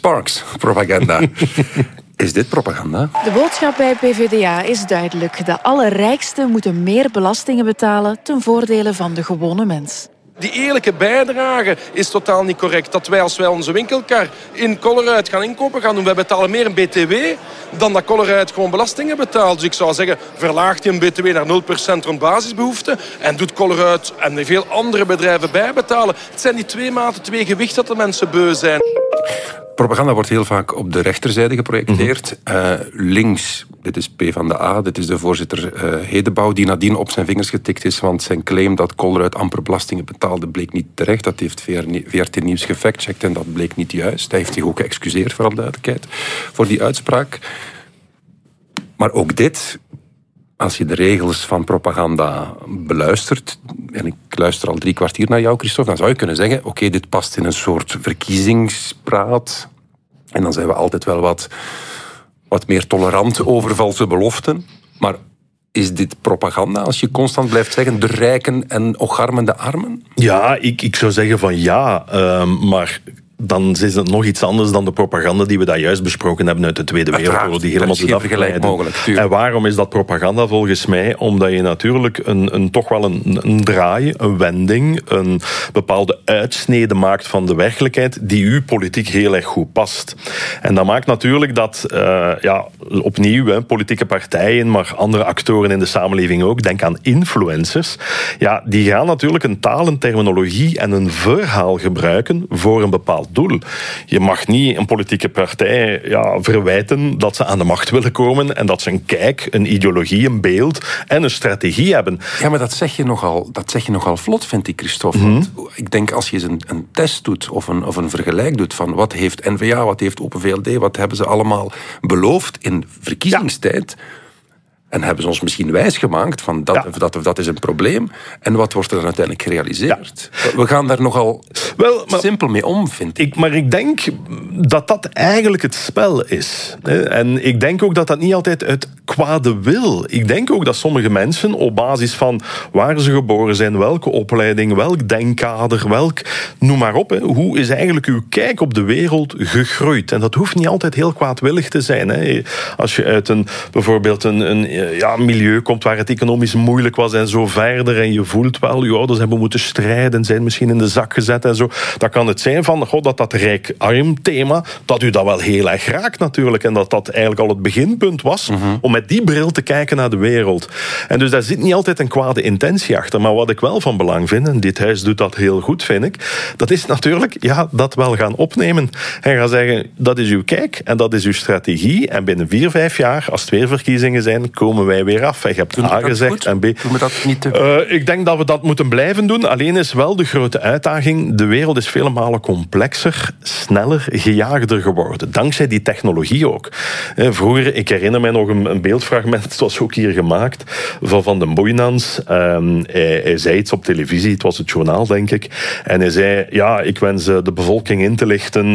Sparks, propaganda. Is dit propaganda? De boodschap bij PvdA is duidelijk. De allerrijksten moeten meer belastingen betalen ten voordele van de gewone mens. Die eerlijke bijdrage is totaal niet correct. Dat wij als wij onze winkelkar in Colruyt gaan inkopen gaan doen, wij betalen meer een BTW dan dat Colruyt gewoon belastingen betaalt. Dus ik zou zeggen, verlaagt die een BTW naar 0% rond basisbehoeften en doet Colruyt en veel andere bedrijven bijbetalen. Het zijn die twee maten, twee gewichten dat de mensen beu zijn. Propaganda wordt heel vaak op de rechterzijde geprojecteerd. Links, dit is PvdA, dit is de voorzitter Hedebouw, die nadien op zijn vingers getikt is, want zijn claim dat Colruyt amper belastingen betaalde bleek niet terecht. Dat heeft VRT Nieuws gefactcheckt en dat bleek niet juist. Hij heeft zich ook geëxcuseerd, voor alle duidelijkheid, voor die uitspraak. Maar ook dit, als je de regels van propaganda beluistert, en ik luister al 3 kwartier naar jou, Christophe, dan zou je kunnen zeggen, oké, dit past in een soort verkiezingspraat. En dan zijn we altijd wel wat meer tolerant over valse beloften. Maar is dit propaganda als je constant blijft zeggen de rijken en ocharmende armen? Ja, ik zou zeggen van ja, maar dan is het nog iets anders dan de propaganda die we daar juist besproken hebben uit de Tweede Wereldoorlog, die helemaal doet afgeleiden. En waarom is dat propaganda volgens mij? Omdat je natuurlijk toch wel een draai, een wending, een bepaalde uitsnede maakt van de werkelijkheid die uw politiek heel erg goed past. En dat maakt natuurlijk dat, opnieuw, politieke partijen, maar andere actoren in de samenleving ook, denk aan influencers, ja, die gaan natuurlijk een taal, een terminologie en een verhaal gebruiken voor een bepaald doel. Je mag niet een politieke partij verwijten dat ze aan de macht willen komen en dat ze een kijk, een ideologie, een beeld en een strategie hebben. Ja, maar dat zeg je nogal vlot, vind ik, Christophe. Want ik denk, als je eens een test doet of een vergelijk doet van wat heeft N-VA, wat heeft Open VLD, wat hebben ze allemaal beloofd in verkiezingstijd, en hebben ze ons misschien wijsgemaakt van dat is een probleem. En wat wordt er dan uiteindelijk gerealiseerd? Ja. We gaan daar nogal simpel mee om, vind ik. Maar ik denk dat dat eigenlijk het spel is. En ik denk ook dat dat niet altijd uit kwade wil. Ik denk ook dat sommige mensen op basis van waar ze geboren zijn, welke opleiding, welk denkkader, noem maar op. Hoe is eigenlijk uw kijk op de wereld gegroeid? En dat hoeft niet altijd heel kwaadwillig te zijn. Als je uit bijvoorbeeld een milieu komt waar het economisch moeilijk was en zo verder, en je voelt wel, je ouders hebben moeten strijden, zijn misschien in de zak gezet en zo, dan kan het zijn van, dat rijk-arm thema, dat u dat wel heel erg raakt natuurlijk, en dat eigenlijk al het beginpunt was om met die bril te kijken naar de wereld. En dus daar zit niet altijd een kwade intentie achter, maar wat ik wel van belang vind, en dit huis doet dat heel goed, vind ik, dat is natuurlijk, dat wel gaan opnemen en gaan zeggen, dat is uw kijk en dat is uw strategie, en binnen 4-5 jaar, als het weer verkiezingen zijn, komen wij weer af. Je hebt A gezegd en B. Doen we dat niet ik denk dat we dat moeten blijven doen. Alleen is wel de grote uitdaging, de wereld is vele malen complexer, sneller, gejaagder geworden. Dankzij die technologie ook. Vroeger, ik herinner mij nog een beeldfragment, het was ook hier gemaakt, van Van den Boeinans. Hij zei iets op televisie, het was het journaal, denk ik. En hij zei, ik wens de bevolking in te lichten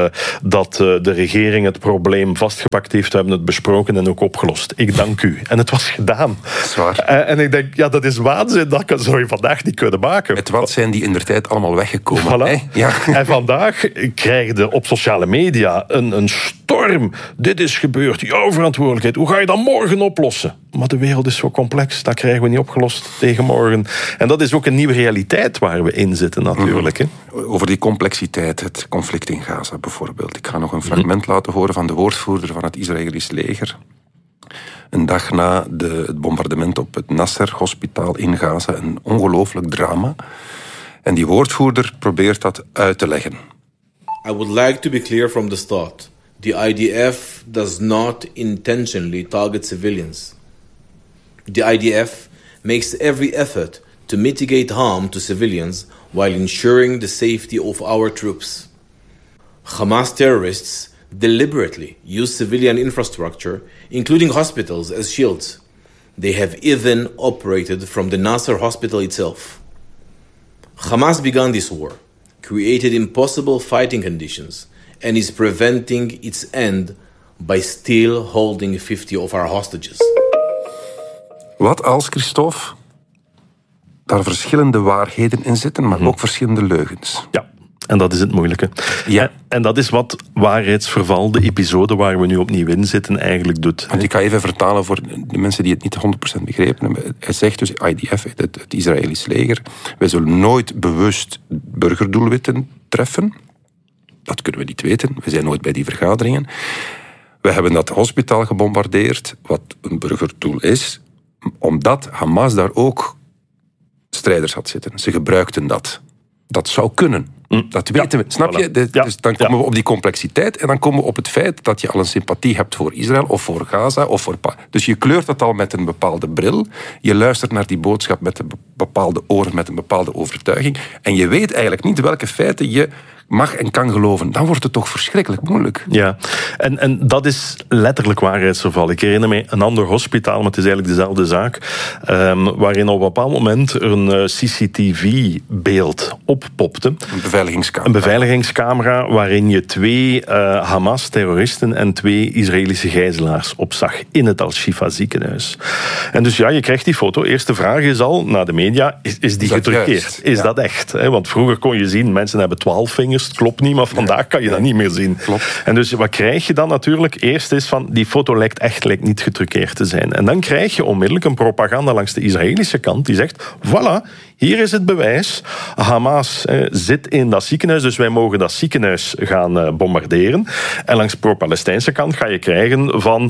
dat de regering het probleem vastgepakt heeft. We hebben het besproken en ook opgelost. Ik dank u. En het was gedaan. Zwaar. En ik denk, dat is waanzin. Dat zou je vandaag niet kunnen maken. Met wat zijn die indertijd allemaal weggekomen? Voilà. Ja. En vandaag krijg je op sociale media een storm. Dit is gebeurd. Jouw verantwoordelijkheid. Hoe ga je dat morgen oplossen? Maar de wereld is zo complex. Dat krijgen we niet opgelost tegen morgen. En dat is ook een nieuwe realiteit waar we in zitten natuurlijk. Over die complexiteit, het conflict in Gaza bijvoorbeeld. Ik ga nog een fragment laten horen van de woordvoerder van het Israëlisch leger. Een dag na het bombardement op het Nasser-hospitaal in Gaza. Een ongelooflijk drama. En die woordvoerder probeert dat uit te leggen. I would like to be clear from the start. The IDF does not intentionally target civilians. The IDF makes every effort to mitigate harm to civilians while ensuring the safety of our troops. Hamas terrorists deliberately use civilian infrastructure, including hospitals, as shields. They have even operated from the Nasser hospital itself. Hamas began this war, created impossible fighting conditions, and is preventing its end by still holding 50 of our hostages. Wat als, Christophe, daar verschillende waarheden in zitten, maar ook verschillende leugens? Ja. En dat is het moeilijke. Ja. En dat is wat waarheidsverval, de episode waar we nu opnieuw in zitten, eigenlijk doet. Want ik ga even vertalen voor de mensen die het niet 100% begrepen hebben. Hij zegt dus, IDF, het Israëlisch leger, wij zullen nooit bewust burgerdoelwitten treffen. Dat kunnen we niet weten. We zijn nooit bij die vergaderingen. We hebben dat hospitaal gebombardeerd, wat een burgerdoel is, omdat Hamas daar ook strijders had zitten. Ze gebruikten dat. Dat zou kunnen. Dat weten we. Snap je? Dus dan komen we op die complexiteit en dan komen we op het feit dat je al een sympathie hebt voor Israël of voor Gaza. Dus je kleurt dat al met een bepaalde bril. Je luistert naar die boodschap met een bepaalde oren, met een bepaalde overtuiging. En je weet eigenlijk niet welke feiten je mag en kan geloven. Dan wordt het toch verschrikkelijk moeilijk. Ja, en dat is letterlijk waarheidsverval. Ik herinner me een ander hospitaal, maar het is eigenlijk dezelfde zaak, waarin op een bepaald moment er een CCTV-beeld oppopte. Een beveiligingscamera waarin je 2 Hamas-terroristen en 2 Israëlische gijzelaars opzag in het Al-Shifa ziekenhuis. En dus ja, je krijgt die foto. Eerste vraag is al, naar de media, is die getruckeerd? Is dat echt? Want vroeger kon je zien, mensen hebben 12 vingers. Het klopt niet, maar vandaag kan je dat niet meer zien. Klopt. En dus wat krijg je dan natuurlijk? Eerst is van, die foto lijkt niet getruckeerd te zijn. En dan krijg je onmiddellijk een propaganda langs de Israëlische kant die zegt, voilà, hier is het bewijs. Hamas zit in dat ziekenhuis, dus wij mogen dat ziekenhuis gaan bombarderen. En langs de pro-Palestijnse kant ga je krijgen van...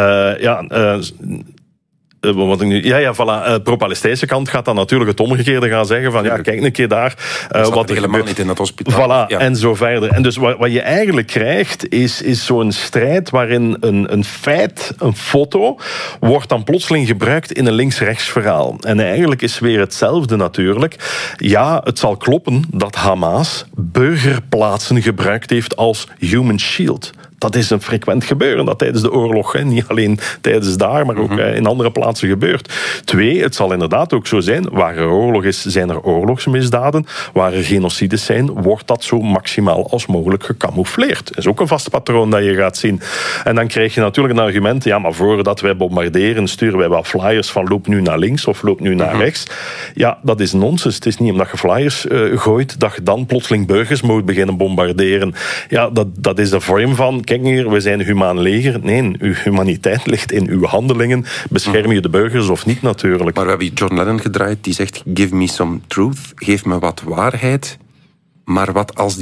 Voilà. Pro-Palestijnse kant gaat dan natuurlijk het omgekeerde gaan zeggen van, ja, kijk een keer daar wat er helemaal niet in dat hospitaal. Voilà, ja. En zo verder. En dus wat je eigenlijk krijgt, is zo'n strijd waarin een feit, een foto, wordt dan plotseling gebruikt in een links-rechts verhaal. En eigenlijk is weer hetzelfde natuurlijk. Ja, het zal kloppen dat Hamas burgerplaatsen gebruikt heeft als human shield. Dat is een frequent gebeuren, dat tijdens de oorlog, niet alleen tijdens daar, maar ook in andere plaatsen gebeurt. 2, het zal inderdaad ook zo zijn, waar er oorlog is, zijn er oorlogsmisdaden. Waar er genocides zijn, wordt dat zo maximaal als mogelijk gecamoufleerd. Dat is ook een vast patroon dat je gaat zien. En dan krijg je natuurlijk een argument, ja, maar voordat wij bombarderen, sturen wij wat flyers van loop nu naar links of loop nu naar rechts. Ja, dat is nonsens. Het is niet omdat je flyers gooit, dat je dan plotseling burgers moet beginnen bombarderen. Ja, dat is de vorm van... Kijk hier, we zijn een humaan leger. Nee, uw humaniteit ligt in uw handelingen. Bescherm je de burgers of niet natuurlijk? Maar we hebben John Lennon gedraaid, die zegt, give me some truth, geef me wat waarheid. Maar wat als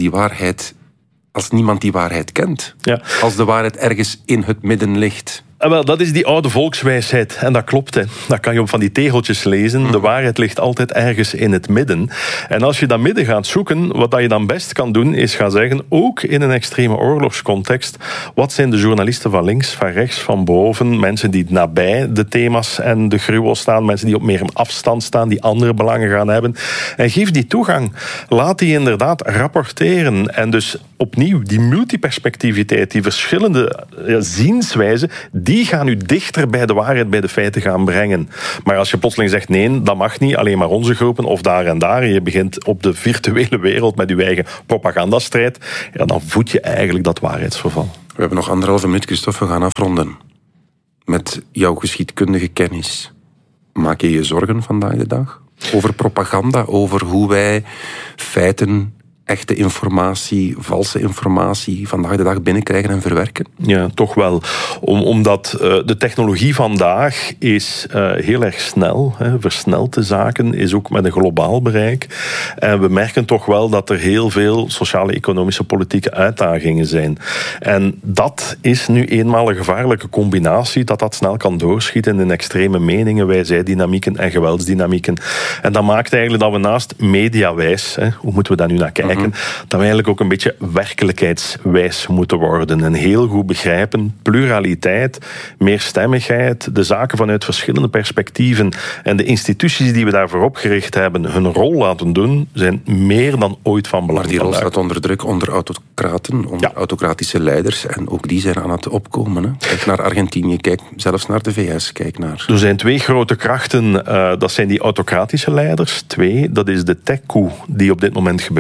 niemand die waarheid kent? Ja. Als de waarheid ergens in het midden ligt... Wel, dat is die oude volkswijsheid. En dat klopt. Hè. Dat kan je op van die tegeltjes lezen. De waarheid ligt altijd ergens in het midden. En als je dat midden gaat zoeken, wat je dan best kan doen, is gaan zeggen, ook in een extreme oorlogscontext, wat zijn de journalisten van links, van rechts, van boven, mensen die nabij de thema's en de gruwel staan, mensen die op meer afstand staan, die andere belangen gaan hebben. En geef die toegang. Laat die inderdaad rapporteren. En dus opnieuw, die multiperspectiviteit, die verschillende zienswijzen, die gaan u dichter bij de waarheid, bij de feiten gaan brengen. Maar als je plotseling zegt, nee, dat mag niet, alleen maar onze groepen, of daar en daar, en je begint op de virtuele wereld met je eigen propagandastrijd, ja, dan voed je eigenlijk dat waarheidsverval. We hebben nog 1,5 minuut, Christophe, we gaan afronden. Met jouw geschiedkundige kennis, maak je je zorgen vandaag de dag? Over propaganda, over hoe wij feiten, echte informatie, valse informatie vandaag de dag binnenkrijgen en verwerken? Ja, toch wel. Omdat de technologie vandaag is heel erg snel. Versnelt de zaken, is ook met een globaal bereik. En we merken toch wel dat er heel veel sociale, economische, politieke uitdagingen zijn. En dat is nu eenmaal een gevaarlijke combinatie, dat snel kan doorschieten in extreme meningen, wij-zij-dynamieken en geweldsdynamieken. En dat maakt eigenlijk dat we naast mediawijs, hoe moeten we daar nu naar kijken, dat we eigenlijk ook een beetje werkelijkheidswijs moeten worden. En heel goed begrijpen, pluraliteit, meerstemmigheid, de zaken vanuit verschillende perspectieven en de instituties die we daarvoor opgericht hebben, hun rol laten doen, zijn meer dan ooit van belang. Maar die rol staat onder druk, onder autocraten, onder autocratische leiders. En ook die zijn aan het opkomen. Hè. Kijk naar Argentinië, kijk zelfs naar de VS. Kijk naar... Er zijn 2 grote krachten. Dat zijn die autocratische leiders. 2, dat is de tech-coup die op dit moment gebeurt.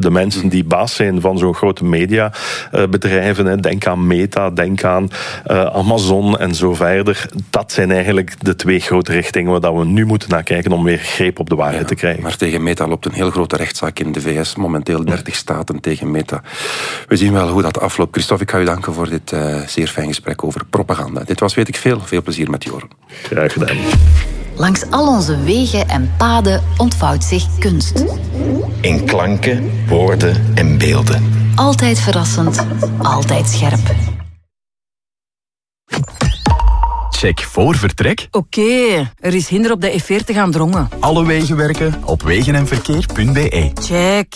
De mensen die baas zijn van zo'n grote mediabedrijven, denk aan Meta, denk aan Amazon en zo verder. Dat zijn eigenlijk de 2 grote richtingen waar we nu moeten naar kijken om weer greep op de waarheid te krijgen. Maar tegen Meta loopt een heel grote rechtszaak in de VS. Momenteel 30 staten tegen Meta. We zien wel hoe dat afloopt. Christophe, ik ga u danken voor dit zeer fijn gesprek over propaganda. Dit was, weet ik veel. Veel plezier met Joren. Graag gedaan. Langs al onze wegen en paden ontvouwt zich kunst. In klanken, woorden en beelden. Altijd verrassend, altijd scherp. Check voor vertrek. Oké, er is hinder op de E40 aan Drongen. Alle wegen werken op wegenenverkeer.be. Check.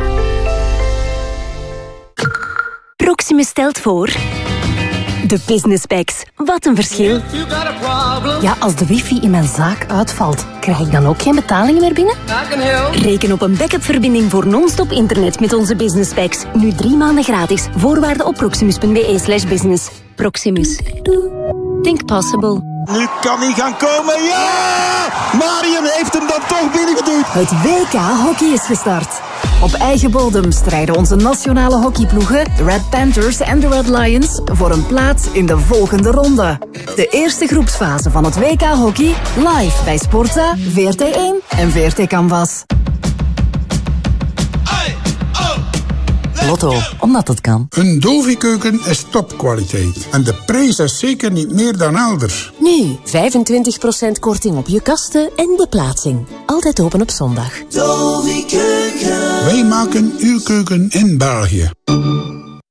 Proximus stelt voor... De Business Packs. Wat een verschil. Ja, als de wifi in mijn zaak uitvalt, krijg ik dan ook geen betalingen meer binnen? Reken op een backup-verbinding voor non-stop internet met onze Business Packs. Nu 3 maanden gratis. Voorwaarden op proximus.be/business. Proximus. Think possible. Nu kan hij gaan komen. Ja! Marion heeft hem dan toch binnengeduwd. Het WK Hockey is gestart. Op eigen bodem strijden onze nationale hockeyploegen, de Red Panthers en de Red Lions, voor een plaats in de volgende ronde. De eerste groepsfase van het WK Hockey, live bij Sporza, VRT1 en VRT Canvas. Lotto, omdat het kan. Een Dovi-keuken is topkwaliteit. En de prijs is zeker niet meer dan elders. Nu 25% korting op je kasten en beplaatsing. Altijd open op zondag. Wij maken uw keuken in België.